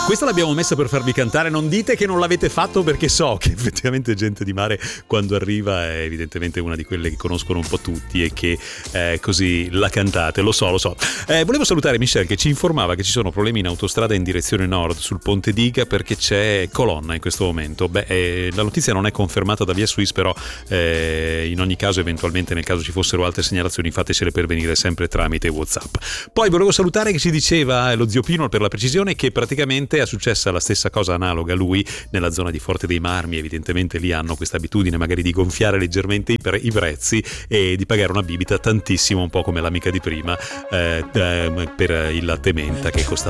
Questa l'abbiamo messa per farvi cantare, non dite che non l'avete fatto, perché so che effettivamente Gente di Mare quando arriva è evidentemente una di quelle che conoscono un po' tutti e che così la cantate, lo so. Volevo salutare Michelle che ci informava che ci sono problemi in autostrada in direzione nord sul Ponte Diga perché c'è colonna in questo momento. La notizia non è confermata da Via Suisse, però in ogni caso eventualmente nel caso ci fossero altre segnalazioni fatecele pervenire sempre tramite WhatsApp. Poi volevo salutare che ci diceva lo zio Pino, per la precisione, che praticamente è successa la stessa cosa analoga a lui nella zona di Forte dei Marmi. Evidentemente lì hanno questa abitudine magari di gonfiare leggermente i prezzi e di pagare una bibita tantissimo, un po' come l'amica di prima per il latte menta che costa